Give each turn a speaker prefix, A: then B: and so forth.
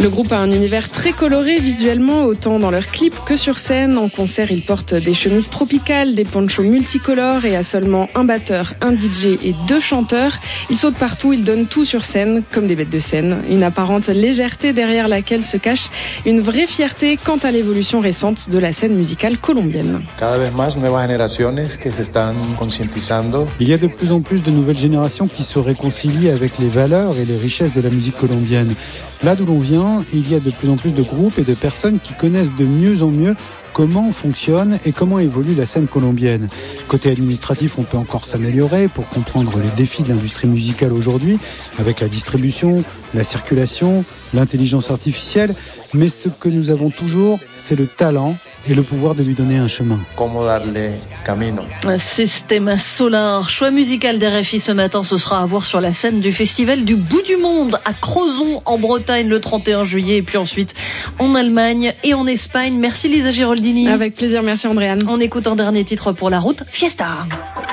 A: Le groupe a un univers très coloré visuellement, autant dans leurs clips que sur scène. En concert, ils portent des chemises tropicales, des ponchos multicolores et à seulement un batteur, un DJ et 2 chanteurs. Ils sautent partout, ils donnent tout sur scène, comme des bêtes de scène. Une apparente légèreté derrière laquelle se cache une vraie fierté quant à l'évolution récente de la scène musicale colombienne.
B: Il y a de plus en plus de nouvelles générations qui se réconcilient avec les valeurs et les richesses de la musique colombienne. Là d'où l'on vient, il y a de plus en plus de groupes et de personnes qui connaissent de mieux en mieux comment fonctionne et comment évolue la scène colombienne. Côté administratif, on peut encore s'améliorer pour comprendre les défis de l'industrie musicale aujourd'hui, avec la distribution, la circulation, l'intelligence artificielle. Mais ce que nous avons toujours, c'est le talent et le pouvoir de lui donner un chemin.
C: Sistema Solar, choix musical d'RFI ce matin, ce sera à voir sur la scène du Festival du Bout du Monde à Crozon en Bretagne le 31 juillet et puis ensuite en Allemagne et en Espagne. Merci Lisa Giraldini.
A: Avec plaisir, merci Andréane.
C: On écoute un dernier titre pour la route, Fiesta.